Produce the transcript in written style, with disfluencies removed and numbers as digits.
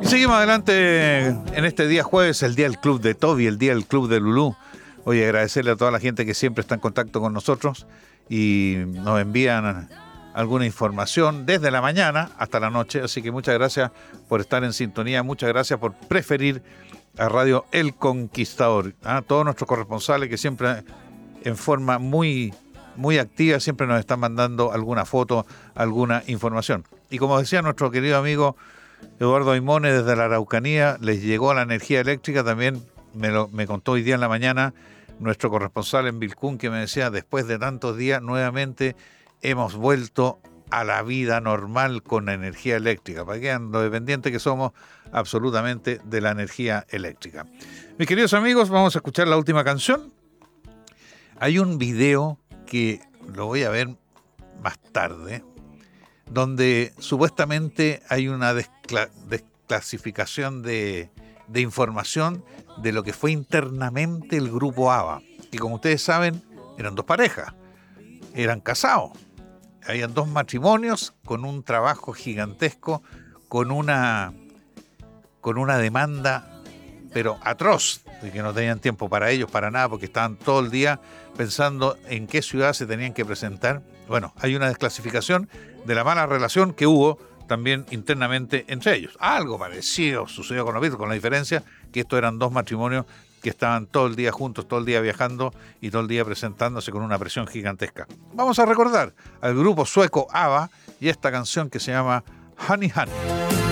Seguimos adelante en este día jueves, el día del Club de Toby, el día del Club de Lulú. Oye, agradecerle a toda la gente que siempre está en contacto con nosotros y nos envían alguna información desde la mañana hasta la noche. Así que muchas gracias por estar en sintonía, muchas gracias por preferir a Radio El Conquistador. Todos nuestros corresponsales que siempre en forma muy activa siempre nos están mandando alguna foto, alguna información. Y como decía nuestro querido amigo Eduardo Aimone desde la Araucanía, les llegó la energía eléctrica, también me contó hoy día en la mañana nuestro corresponsal en Vilcún, que me decía, después de tantos días nuevamente hemos vuelto a la vida normal con la energía eléctrica, para que vean lo dependiente que somos absolutamente de la energía eléctrica. Mis queridos amigos, vamos a escuchar la última canción. Hay un video que lo voy a ver más tarde, donde supuestamente hay una desclasificación de información de lo que fue internamente el grupo ABBA, que como ustedes saben eran dos parejas, eran casados, habían dos matrimonios con un trabajo gigantesco, con una demanda pero atroz, de que no tenían tiempo para ellos, para nada, porque estaban todo el día pensando en qué ciudad se tenían que presentar. Bueno, hay una desclasificación de la mala relación que hubo también internamente entre ellos. Algo parecido sucedió con los Beatles, con la diferencia que estos eran dos matrimonios que estaban todo el día juntos, todo el día viajando y todo el día presentándose con una presión gigantesca. Vamos a recordar al grupo sueco ABBA y esta canción que se llama Honey Honey.